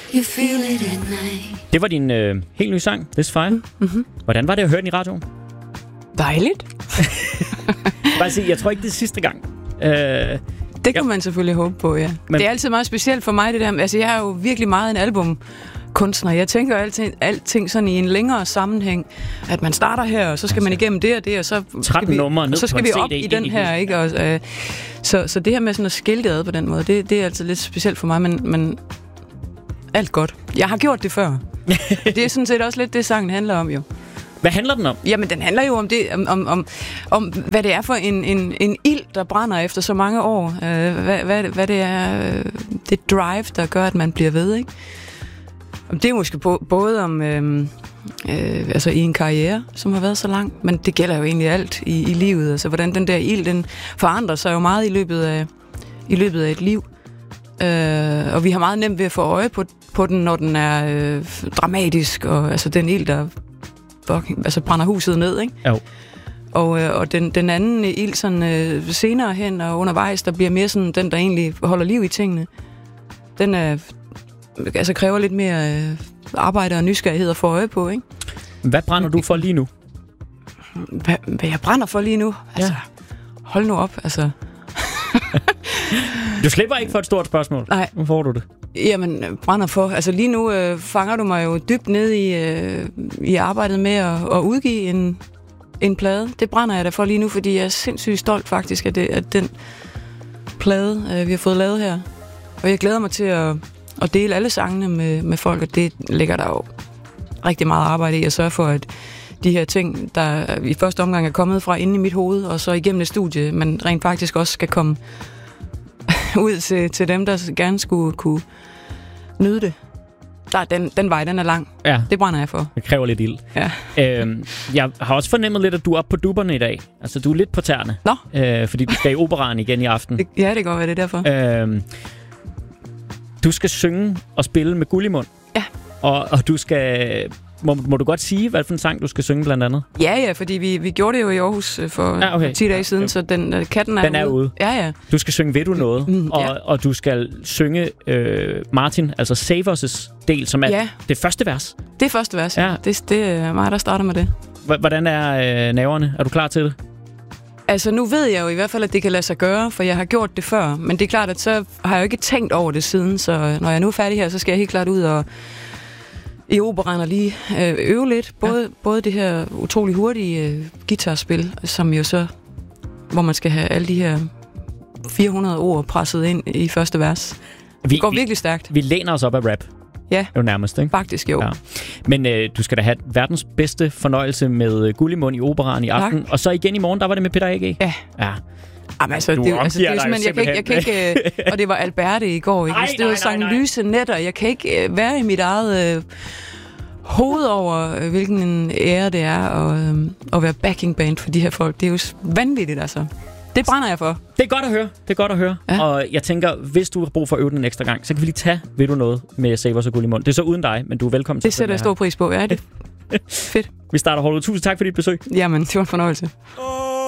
You feel it at night. Det var din helt nye sang, This Fire. Mm-hmm. Hvordan var det at høre den i radioen? Dejligt. Bare sige, jeg tror ikke, det er sidste gang. Det kan man selvfølgelig håbe på, ja. Men det er altid meget specielt for mig, det der. Altså, jeg er jo virkelig meget en albumkunstner. Jeg tænker alting sådan i en længere sammenhæng. At man starter her, og så skal man igennem det og det, og så skal vi op i den her, ikke? Og, så det her med sådan at skille det ad på den måde, det er altid lidt specielt for mig, men alt godt. Jeg har gjort det før. Det er sådan set også lidt det, sangen handler om, jo. Hvad handler den om? Jamen, den handler jo om det, om hvad det er for en ild, der brænder efter så mange år. Hvad det er, det drive, der gør, at man bliver ved, ikke? Det er måske både om altså i en karriere, som har været så lang, men det gælder jo egentlig alt i livet. Altså, hvordan den der ild, den forandrer sig jo meget i løbet af et liv. Og vi har meget nemt ved at få øje på den, når den er dramatisk, og altså den ild, der brænder huset ned, ikke? Jo. Og den anden ild sådan senere hen og undervejs, der bliver mere sådan den, der egentlig holder liv i tingene. Den er kræver lidt mere arbejde og nysgerrighed at få øje på, ikke? Hvad brænder du for lige nu? Hvad jeg brænder for lige nu? Altså, hold nu op, altså. Du slipper ikke for et stort spørgsmål. Nej. Nu får du det. Jamen, brænder for. Altså lige nu fanger du mig jo dybt ned i arbejdet med at udgive en plade. Det brænder jeg da for lige nu, fordi jeg er sindssygt stolt faktisk af den plade, vi har fået lavet her. Og jeg glæder mig til at dele alle sangene med folk, og det ligger der jo rigtig meget arbejde i at sørge for, at de her ting, der i første omgang er kommet fra inde i mit hoved, og så igennem et studie, men rent faktisk også skal komme ud til dem, der gerne skulle kunne nyde det. Den vej, den er lang. Ja. Det brænder jeg for. Det kræver lidt ild. Ja. Jeg har også fornemmet lidt, at du er oppe på dupperne i dag. Altså, du er lidt på tæerne. Nå. Fordi du skal i operaen igen i aften. Ja, det går, hvad det er derfor. Du skal synge og spille med guld i mund. Ja. Og du skal... Må du godt sige, hvad for en sang du skal synge blandt andet? Ja, fordi vi gjorde det jo i Aarhus for 10 dage siden, så katten er ude. Ja. Du skal synge Ved du noget? Og du skal synge Martin, altså Save Us' del, som er det første vers. Det første vers, ja. Det er mig, der starter med det. Hvordan er nerverne? Er du klar til det? Altså, nu ved jeg jo i hvert fald, at det kan lade sig gøre, for jeg har gjort det før. Men det er klart, at så har jeg jo ikke tænkt over det siden, så når jeg nu er færdig her, så skal jeg helt klart ud og i operaen og lige øve lidt. Både det her utrolig hurtige guitarspil, som jo så, hvor man skal have alle de her 400 ord presset ind i første vers. Det går virkelig stærkt. Vi læner os op af rap. Ja, jo nærmest, ikke? Faktisk jo. Ja. Men du skal da have verdens bedste fornøjelse med guld i mund i operaen i aften. Og så igen i morgen, der var det med Peter A.G. Ja. Jamen, altså, det er jo simpelthen, jeg kan ikke og det var Alberte i går, ikke? Det var sang lyse netter. Jeg kan ikke være i mit eget hoved over, hvilken ære det er at være backing band for de her folk. Det er jo vanvittigt, altså. Det brænder jeg for. Det er godt at høre. Ja. Og jeg tænker, hvis du har brug for at øve den en ekstra gang, så kan vi lige tage Ved du noget med Save Us og guld i mund. Det er så uden dig, men du er velkommen til. Det sætter jeg stor pris på. Ja, det fedt. Vi starter holdet. Tusind tak for dit besøg. Jamen, det var en fornøjelse.